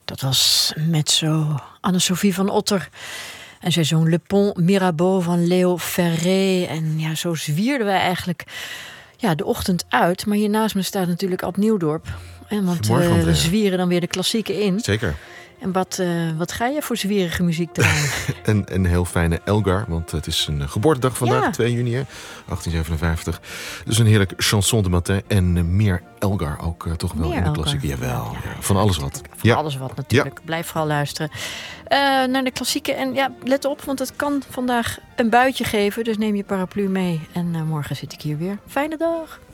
Dat was mezzo Anne-Sophie van Otter. En zij zong Le Pont Mirabeau van Leo Ferré. En ja, zo zwierden wij eigenlijk de ochtend uit. Maar hier naast me staat natuurlijk Ad Nieuwdorp. Want we zwieren dan weer de klassieken in. Zeker. En wat ga je voor zwierige muziek draaien? Een heel fijne Elgar, want het is een geboortedag vandaag, 2 juni, 1857. Dus een heerlijk chanson de matin en meer Elgar ook toch wel in de klassieke. Jawel, van alles wat. Van alles wat natuurlijk. Blijf vooral luisteren naar de klassieken. En let op, want het kan vandaag een buitje geven. Dus neem je paraplu mee. En morgen zit ik hier weer. Fijne dag.